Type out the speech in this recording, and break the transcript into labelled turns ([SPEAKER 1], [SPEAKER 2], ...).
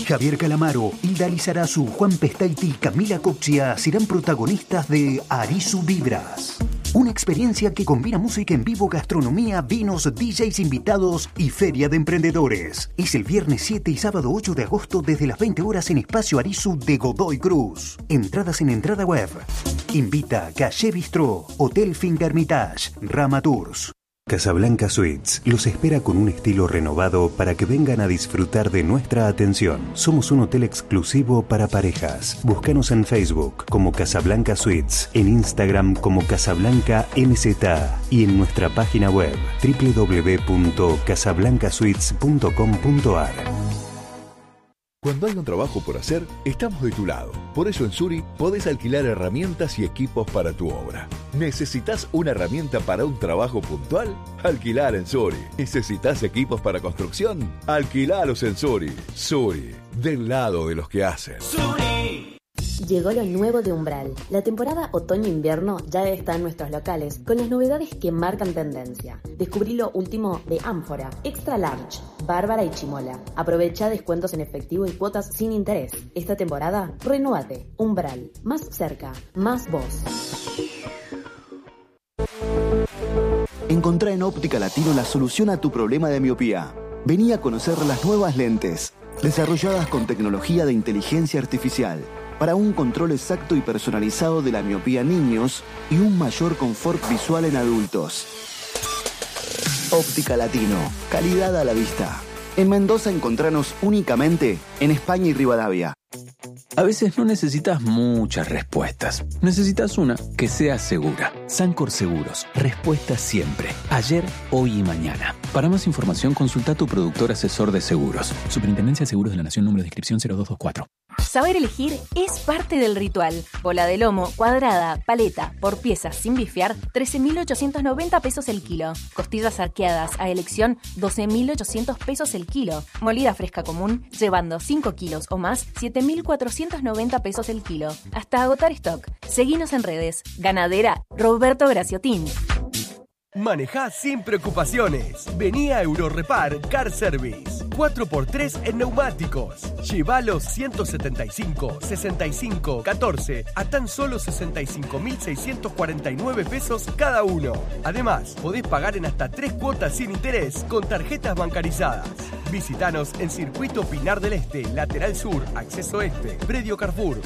[SPEAKER 1] Javier Calamaro, Hilda Lizarazu, Juan Pestaiti y Camila Coccia serán protagonistas de Arisu Vibras. Una experiencia que combina música en vivo, gastronomía, vinos, DJs invitados y feria de emprendedores. Es el viernes 7 y sábado 8 de agosto desde las 20 horas en Espacio Arisu de Godoy Cruz. Entradas en entrada web. Invita Calle Bistró, Hotel Finca Hermitage, Rama Tours. Casablanca Suites los espera con un estilo renovado para que vengan a disfrutar de nuestra atención. Somos un hotel exclusivo para parejas. Búscanos en Facebook como Casablanca Suites, en Instagram como Casablanca NZ y en nuestra página web www.casablancasuites.com.ar.
[SPEAKER 2] Cuando hay un trabajo por hacer, estamos de tu lado. Por eso en Suri podés alquilar herramientas y equipos para tu obra. ¿Necesitas una herramienta para un trabajo puntual? Alquilar en Suri. ¿Necesitas equipos para construcción? Alquilalos en Suri. Suri, del lado de los que hacen.
[SPEAKER 3] Suri. Llegó lo nuevo de Umbral. La temporada otoño-invierno ya está en nuestros locales, con las novedades que marcan tendencia. Descubrí lo último de Ánfora, Extra Large, Bárbara y Chimola. Aprovecha descuentos en efectivo y cuotas sin interés. Esta temporada, renuévate. Umbral. Más cerca, más vos.
[SPEAKER 4] Encontrá en Óptica Latino la solución a tu problema de miopía. Vení a conocer las nuevas lentes, desarrolladas con tecnología de inteligencia artificial, para un control exacto y personalizado de la miopía en niños y un mayor confort visual en adultos. Óptica Latino, calidad a la vista. En Mendoza encontranos únicamente en España y Rivadavia.
[SPEAKER 5] A veces no necesitas muchas respuestas. Necesitas una que sea segura. Sancor Seguros. Respuesta siempre. Ayer, hoy y mañana. Para más información, consulta a tu productor asesor de seguros. Superintendencia de Seguros de la Nación, número de inscripción 0224.
[SPEAKER 6] Saber elegir es parte del ritual. Bola de lomo, cuadrada, paleta, por piezas sin bifear, 13.890 pesos el kilo. Costillas arqueadas a elección, 12.800 pesos el kilo. Molida fresca común, llevando 5 kilos o más, 7.490 pesos el kilo. Hasta agotar stock. Seguinos en redes. Ganadera Roberto Graciotín.
[SPEAKER 7] Manejá sin preocupaciones. Vení a Eurorepar Car Service. 4x3 en neumáticos. Llévalos 175, 65, 14 a tan solo 65.649 pesos cada uno. Además, podés pagar en hasta 3 cuotas sin interés con tarjetas bancarizadas. Visítanos en Circuito Pinar del Este, Lateral Sur, Acceso Este, Predio Carrefour.